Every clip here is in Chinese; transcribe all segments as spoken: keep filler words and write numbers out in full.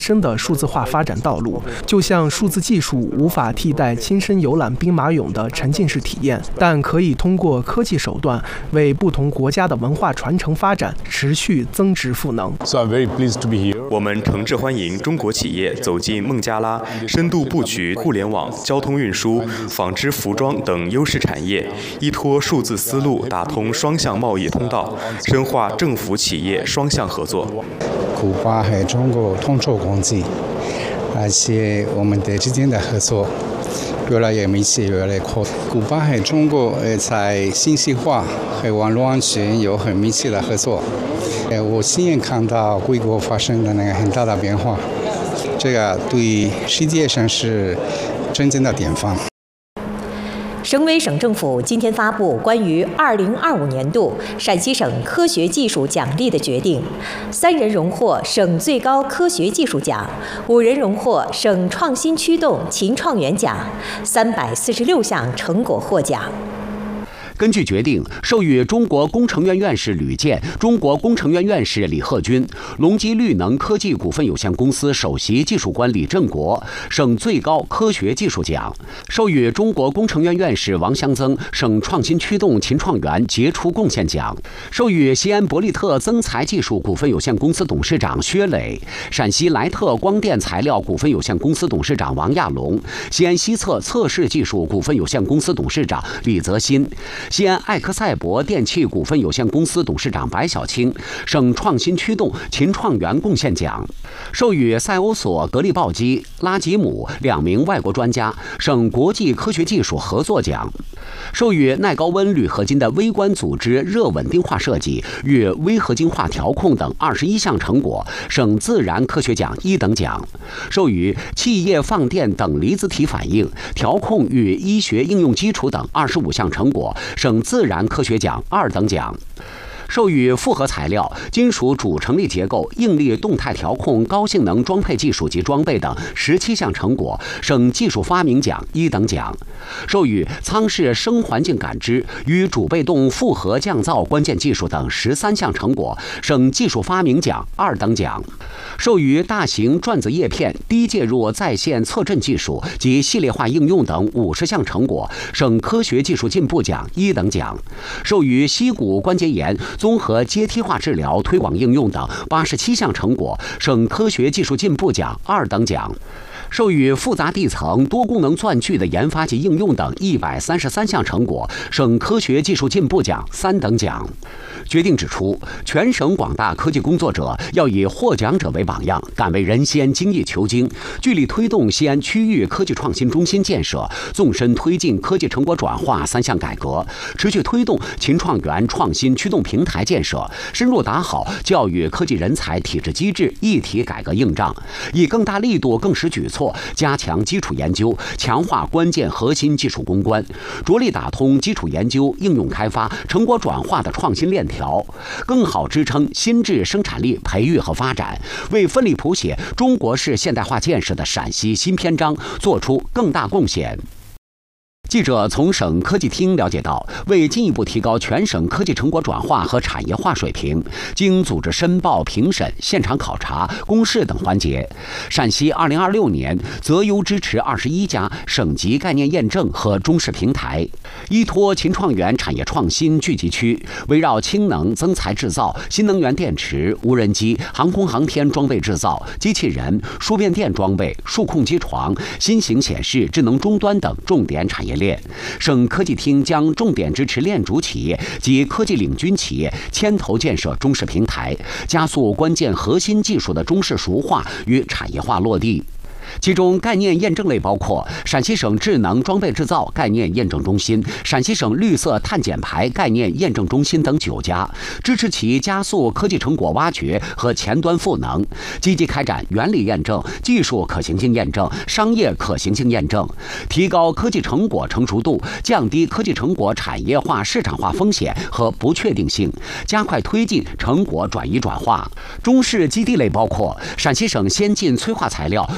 深的数字化发展道路。就像数字技术无法替代亲身游览兵马俑的沉浸式体验，但可以通过科技手段为不同国家的文化传承发展持续增值赋能。 我们诚挚欢迎中国企业走进孟加拉，深度布局互联网、交通运输、纺织服装等优势产业，依托数字思路打通双向贸易通道，深化政府企业双向合作。 古巴和中国同舟共济，而且我们的之间的合作越来越密切，越来越扩。古巴和中国呃在信息化和网络安全有很密切的合作。呃，我亲眼看到贵国发生的那个很大的变化，这个对世界上是真正的典范。 省委省政府今天发布关于二零二五年度陕西省科学技术奖励的决定，三人荣获省最高科学技术奖，五人荣获省创新驱动勤创园奖，三百四十六项成果获奖。 根据决定，授予中国工程院院士吕健、中国工程院院士李鹤军、隆基绿能科技股份有限公司首席技术官李振国省最高科学技术奖；授予中国工程院院士王湘增省创新驱动勤创园杰出贡献奖；授予西安博利特增材技术股份有限公司董事长薛磊、陕西莱特光电材料股份有限公司董事长王亚龙、西安西测测试技术股份有限公司董事长李泽新、西安艾克赛博电器股份有限公司董事长白小青省创新驱动勤创园贡献奖；授予塞欧索格利鲍基、拉吉姆两名外国专家省国际科学技术合作奖；授予耐高温铝合金的微观组织热稳定化设计与微合金化调控等二十一项成果省自然科学奖一等奖；授予气液放电等离子体反应调控与医学应用基础等二十五项成果省自然科学奖二等奖；授予复合材料、金属主成力结构、应力动态调控高性能装配技术及装备等十七项成果省技术发明奖一等奖；授予舱室声环境感知与主被动复合降噪关键技术等十三项成果省技术发明奖二等奖；授予大型转子叶片低介入在线测阵技术及系列化应用等五十项成果省科学技术进步奖一等奖；授予膝骨关节炎综合阶梯化治疗推广应用等八十七项成果省科学技术进步奖二等奖；授予复杂地层多功能钻具的研发及应用等一百三十三项成果省科学技术进步奖三等奖。决定指出，全省广大科技工作者要以获奖者为榜样，敢为人先，精益求精，聚力推动西安区域科技创新中心建设，纵深推进科技成果转化三项改革，持续推动勤创园创新驱动平台建设，深入打好教育科技人才体制机制一体改革硬仗，以更大力度、更实举措加强基础研究，强化关键核心技术攻关，着力打通基础研究、应用开发、成果转化的创新链条，更好支撑新质生产力培育和发展，为奋力谱写中国式现代化建设的陕西新篇章做出更大贡献。记者从省科技厅了解到，为进一步提高全省科技成果转化和产业化水平，经组织申报、评审、现场考察、公示等环节，陕西二零二六年择优支持二十一家省级概念验证和中试平台，依托勤创园产业创新聚集区，围绕氢能增材制造、新能源电池、无人机、航空航天装备制造、机器人、输变电装备、数控机床、新型显示、智能终端等重点产业链。省科技厅将重点支持链主企业及科技领军企业牵头建设中试平台，加速关键核心技术的中试熟化与产业化落地。其中概念验证类包括陕西省智能装备制造概念验证中心、陕西省绿色碳减排概念验证中心等九家，支持其加速科技成果挖掘和前端赋能，积极开展原理验证、技术可行性验证、商业可行性验证，提高科技成果成熟度，降低科技成果产业化市场化风险和不确定性，加快推进成果转移转化。中试基地类包括陕西省先进催化材料与工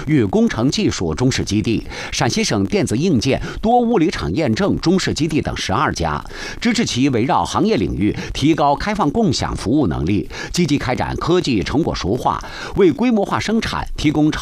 工程技术中试基地、陕西省电子硬件多物理场验证中试基地等十二家，支持其围绕行业领域提高开放共享服务能力，积极开展科技成果熟化，为规模化生产提供